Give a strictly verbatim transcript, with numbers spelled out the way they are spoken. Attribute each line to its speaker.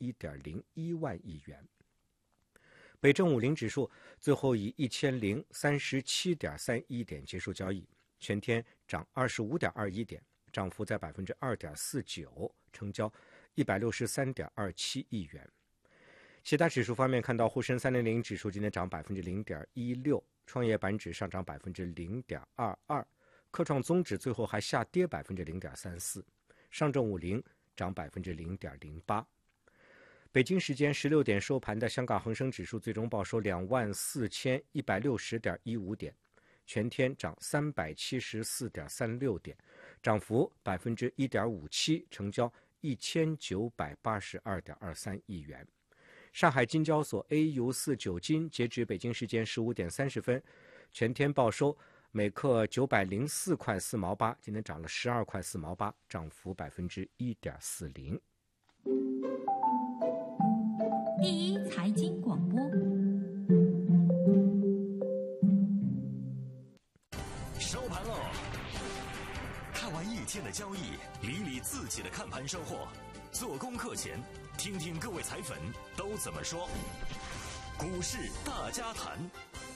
Speaker 1: 一点零一万亿元。北证五零指数最后以一千零三十七点三一点结束交易，全天涨二十五点二一点，涨幅在百分之二点四九，成交一百六十三点二七亿元。其他指数方面，看到沪深三零零指数今天涨百分之零点一六，创业板指上涨百分之零点二二，科创综指最后还下跌百分之零点三四，上证五零涨百分之零点零八。北京时间十六点收盘的香港恒生指数最终报收两万四千一百六十点一五点，全天涨三百七十四点三六点，涨幅百分之一点五七，成交一千九百八十二点二三亿元。上海金交所 A 五四九金截至北京时间十五点三十分，全天报收每克九百零四块四毛八，今天涨了十二块四毛八，涨幅百分之一点四零。
Speaker 2: 第一财经广播，
Speaker 3: 收盘喽！看完一天的交易，理理自己的看盘收获。做功课前，听听各位财粉都怎么说。股市大家谈。